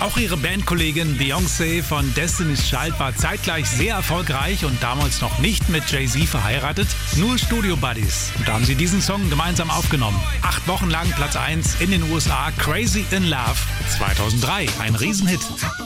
Auch ihre Bandkollegin Beyoncé von Destiny's Child war zeitgleich sehr erfolgreich und damals noch nicht mit Jay-Z verheiratet, nur Studio-Buddies. Und da haben sie diesen Song gemeinsam aufgenommen. 8 Wochen lang Platz 1 in den USA, Crazy in Love 2003, ein Riesenhit.